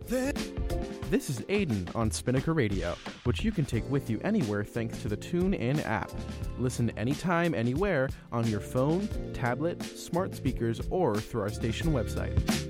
This is Aiden on Spinnaker Radio, which you can take with you anywhere thanks to the TuneIn app. Listen anytime, anywhere on your phone, tablet, smart speakers, or through our station website.